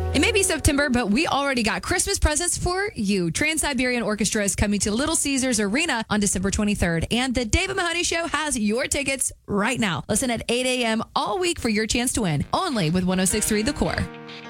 It may be September, but we already got Christmas presents for you. Trans-Siberian Orchestra is coming to Little Caesars Arena on December 23rd, and the David Mahoney Show has your tickets right now. Listen at 8 a.m. all week for your chance to win, only with 106.3 The Core.